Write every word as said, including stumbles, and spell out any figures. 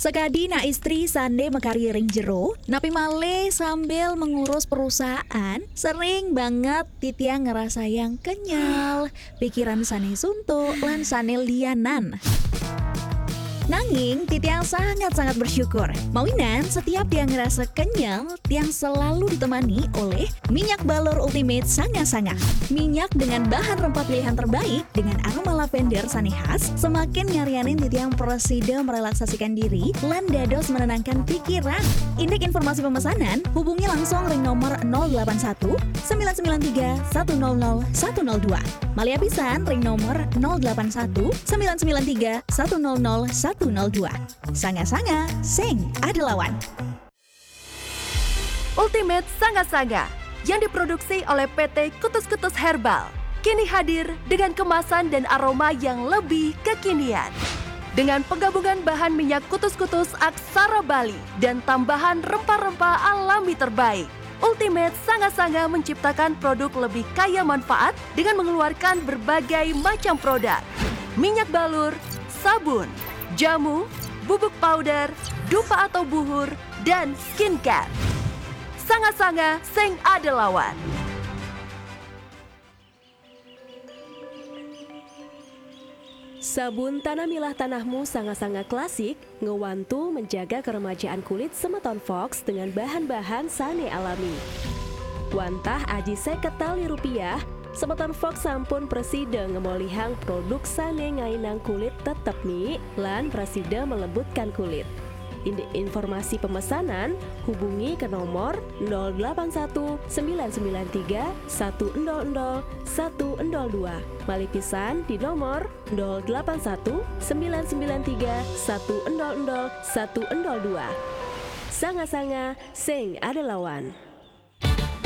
Sekadi na istri sande mekari ring jero, napi male sambil mengurus perusahaan, sering banget titiang ngerasa yang kenyal, pikiran sane suntuk lan sane lianan. Nanging, Titiang sangat-sangat bersyukur. Mawinan, setiap tiang ngerasa kenyal, tiang selalu ditemani oleh minyak balur ultimate sanga-sanga. Minyak dengan bahan rempah pilihan terbaik dengan aroma lavender sane khas, semakin nyarianin Titiang presida merelaksasikan diri, lan dados menenangkan pikiran. Indek informasi pemesanan, hubungi langsung ring nomor nol delapan satu sembilan sembilan tiga satu nol nol satu nol dua. Malia pisan ring nomor nol delapan satu sembilan sembilan tiga satu nol nol satu nol dua. Sanga-sanga, sing ada lawan. Ultimate Sanga-Sanga yang diproduksi oleh P T Kutus-Kutus Herbal kini hadir dengan kemasan dan aroma yang lebih kekinian. Dengan penggabungan bahan minyak kutus-kutus aksara Bali dan tambahan rempah-rempah alami terbaik, Ultimate Sanga-Sanga menciptakan produk lebih kaya manfaat dengan mengeluarkan berbagai macam produk. Minyak balur, sabun, jamu, bubuk powder, dupa atau buhur, dan skincare. Sanga-Sanga sing ada lawan. Sabun Tanamilah Tanahmu Sanga-Sanga klasik ngewantu menjaga keremajaan kulit semeton Fox dengan bahan-bahan sane alami. Wantah aji seket tali rupiah, semeton Fox sampun presida ngemolihang produk sane ngainang kulit tetep mi lan presida melembutkan kulit. Indek informasi pemesanan, hubungi ke nomor nol delapan satu sembilan sembilan tiga satu nol nol satu nol dua. Malipisan di nomor nol delapan satu sembilan sembilan tiga satu nol nol satu nol dua. Sanga-sanga, sing ada lawan.